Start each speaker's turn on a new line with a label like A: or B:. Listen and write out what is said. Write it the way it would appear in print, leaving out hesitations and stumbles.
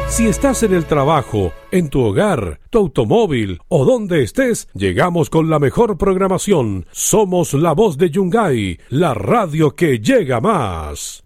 A: Si estás en el trabajo, en tu hogar, tu automóvil o donde estés, llegamos con la mejor programación. Somos la voz de Yungay, la radio que llega más.